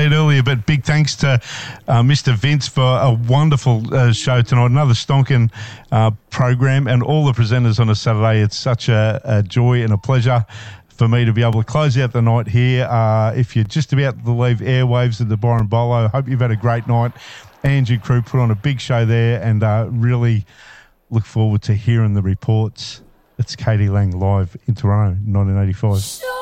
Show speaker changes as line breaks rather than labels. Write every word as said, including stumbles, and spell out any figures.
it earlier, but big thanks to uh, Mister Vince for a wonderful uh, show tonight. Another stonking uh, program, and all the presenters on a Saturday. It's such a, a joy and a pleasure for me to be able to close out the night here. Uh, if you're just about to leave airwaves at the Byron Bolo, hope you've had a great night. Angie crew put on a big show there, and uh, really look forward to hearing the reports. It's Katie Lang live in Toronto, nineteen eighty-five.